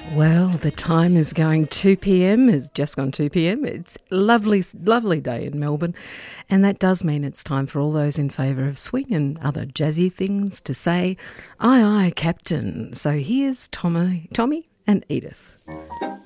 Well, the time is going 2 p.m. It's just gone 2 p.m. It's a lovely, lovely day in Melbourne. And that does mean it's time for all those in favour of swing and other jazzy things to say, aye, aye, Captain. So here's Tommy and Edith.